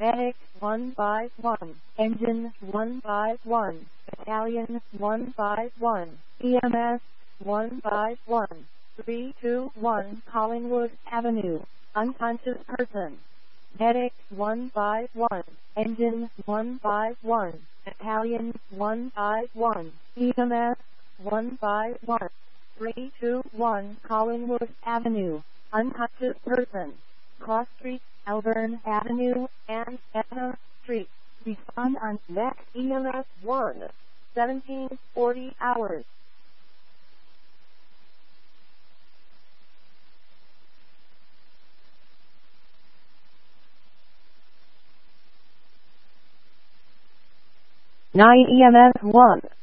Medic 151, Engine 151, Battalion 151, EMS 151, 321 Collingwood Avenue, unconscious person. Medic 151, Engine 151, Battalion 151, EMS 151, 321 Collingwood Avenue, unconscious person. Cross Street, Elburn Avenue, and Etna Street. Respond on next EMS 1, 1740 hours. Nine EMS 1.